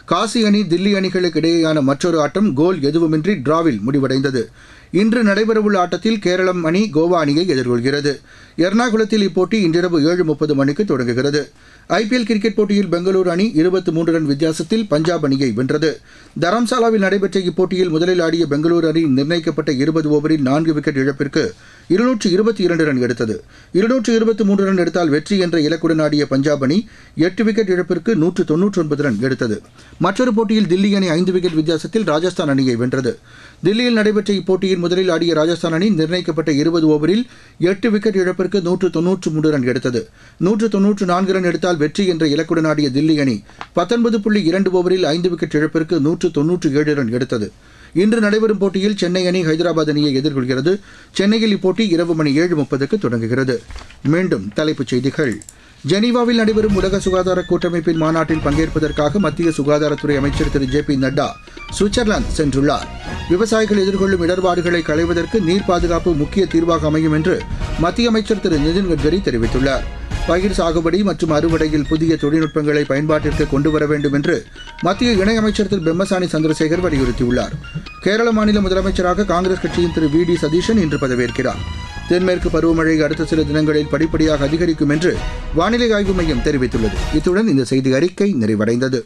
காசி அணி தில்லி அணிகளுக்கு இடையேயான மற்றொரு ஆட்டம் கோல் எதுவுமின்றி டிராவில் முடிவடைந்தது. இன்று நடைபெறவுள்ள ஆட்டத்தில் கேரளம் அணி கோவா அணியை எதிர்கொள்கிறது. எர்ணாகுளத்தில் இப்போட்டி இன்றிரவு 7:30 மணிக்கு தொடங்குகிறது. ஐபிஎல் கிரிக்கெட் போட்டியில் பெங்களூரு அணி 23 ரன் வித்தியாசத்தில் பஞ்சாப் அணியை வென்றது. தரம்சாலாவில் நடைபெற்ற இப்போட்டியில் முதலில் ஆடிய பெங்களூரு அணி நிர்ணயிக்கப்பட்ட 20 ஓவரில் 4 விக்கெட் இழப்பிற்கு 222 ரன் எடுத்தது. 223 ரன் எடுத்தால் வெற்றி என்ற இலக்குடன் ஆடிய பஞ்சாப் அணி 8 விக்கெட் இழப்பிற்கு 199 ரன் எடுத்தது. மற்றொரு போட்டியில் தில்லி அணி 5 விக்கெட் வித்தியாசத்தில் ராஜஸ்தான் அணியை வென்றது. தில்லியில் நடைபெற்ற இப்போட்டியில் முதலில் ஆடிய ராஜஸ்தான் அணி நிர்ணயிக்கப்பட்ட 20 ஓவரில் 8 விக்கெட் இழப்பிற்கு 193 ரன் எடுத்தது. 194 ரன் எடுத்தால் வெற்றி என்ற இலக்குடன் ஆடிய தில்லி அணி 19.2 ஓவரில் 5 விக்கெட் இழப்பிற்கு 197 ரன் எடுத்தது. இன்று நடைபெறும் போட்டியில் சென்னை அணி ஹைதராபாத் அணியை எதிர்கொள்கிறது. சென்னையில் இப்போட்டி இரவு மணி 7:30க்கு தொடங்குகிறது. மீண்டும் தலைப்புச் செய்திகள். ஜெனீவாவில் நடைபெறும் உலக சுகாதார கூட்டமைப்பின் மாநாட்டில் பங்கேற்பதற்காக மத்திய சுகாதாரத்துறை அமைச்சர் திரு ஜே பி நட்டா சுவிட்சர்லாந்து சென்றுள்ளார். விவசாயிகள் எதிர்கொள்ளும் இடர்பாடுகளை களைவதற்கு நீர் பாதுகாப்பு முக்கிய தீர்வாக அமையும் என்று மத்திய அமைச்சர் திரு நிதின் கட்கரி தெரிவித்துள்ளார். பயிர் சாகுபடி மற்றும் அறுவடையில் புதிய தொழில்நுட்பங்களை பயன்பாட்டிற்கு கொண்டுவர வேண்டும் என்று மத்திய இணையமைச்சர் திரு பெம்மசானி சந்திரசேகர் வலியுறுத்தியுள்ளார். கேரள மாநில முதலமைச்சராக காங்கிரஸ் கட்சியின் திரு வி டி சதீஷன் இன்று பதவியேற்கிறார். தென்மேற்கு பருவமழை அடுத்த சில தினங்களில் படிப்படியாக அதிகரிக்கும் என்று வானிலை ஆய்வு மையம் தெரிவித்துள்ளது. இத்துடன் இந்த செய்தி அறிக்கை நிறைவடைந்தது.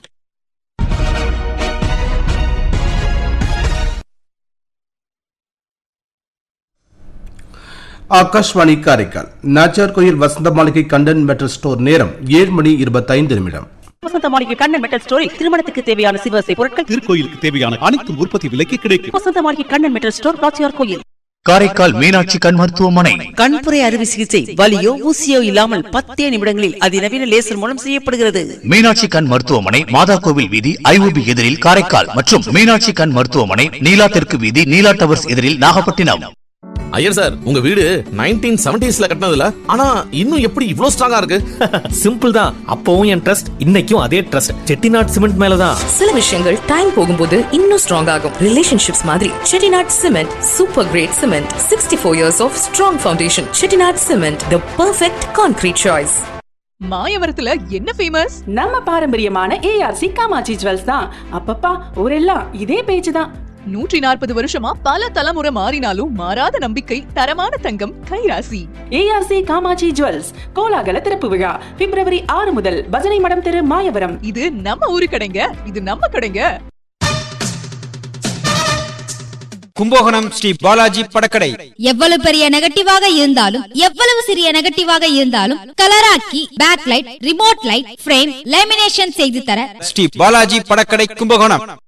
ஆகாஷ்வாணி காரைக்கால் நாச்சியார் கோயில் வசந்த மாளிகை கண்டன் மெட்டல் ஸ்டோர் நேரம் 7:25. வசந்த மாளிகை கண்ணன் மெட்டல் ஸ்டோரில் திருமணத்துக்கு தேவையான சிவசை பொருட்கள், திருக்கோயிலுக்கு தேவையான அனைத்து உற்பத்தி விலைக்கு கிடைக்கும். வசந்த மாளிகை கண்ணன் மெட்டல் ஸ்டோர், நாச்சியார் கோயில். காரைக்கால் மீனாட்சி கண் மருத்துவமனை கண்புரை அறுவை சிகிச்சை வலியோ ஊசியோ இல்லாமல் 10 நிமிடங்களில் அதிநவீன லேசர் மூலம் செய்யப்படுகிறது. மீனாட்சி கண் மருத்துவமனை மாதா கோவில் வீதி ஐஓபி எதிரில் காரைக்கால் மற்றும் மீனாட்சி கண் மருத்துவமனை நீலா தெற்கு வீதி நீலா டவர்ஸ் எதிரில் நாகப்பட்டினம். ஐயர் சார், உங்க வீடு 1970s கட்டினதுல ஆனா இன்னும் எப்படி இவ்ளோ ஸ்ட்ராங்கா இருக்கு? சிம்பிள் தான். அப்பவும் என் ட்ரஸ்ட், இன்னைக்கும் அதே ட்ரஸ்ட். செட்டிநாட் சிமெண்ட் மேலதான். சில விஷயங்கள் டைம் போகும்போது இன்னும் ஸ்ட்ராங் ஆகும். ரிலேஷன்ஷிப்ஸ் மாதிரி Chettinad cement super great cement. 64 years of strong foundation. Chettinad cement, the perfect concrete choice. மாயவரத்துல என்ன ஃபேமஸ்? நம்ம பாரம்பரியமான ஏஆர்சி காமாட்சி ஜுவல்ஸ் தான். அப்பப்பா ஊரெல்லாம் இதே பேச்சு தான். 140 வருஷமா பல தலைமுறை மாறினாலும் மாறாத நம்பிக்கை, தரமான தங்கம், கைராசி. ஏஆர்சி காமாட்சி ஜுவல்ஸ் கோலாகல திறப்பு விழா பிப்ரவரி 6 முதல் பஜனை மடம் தெரு, மாயவரம். இது நம்ம ஊரு கடைங்க, இது நம்ம கடைங்க. கும்பகோணம் ஸ்ரீ பாலாஜி படக்கடை. எவ்வளவு பெரிய நெகட்டிவாக இருந்தாலும், எவ்வளவு சிறிய நெகட்டிவாக இருந்தாலும் கலராக்கி back light, remote light, frame, lamination செய்து தர ஸ்ரீ பாலாஜி படக்கடை, கும்பகோணம்.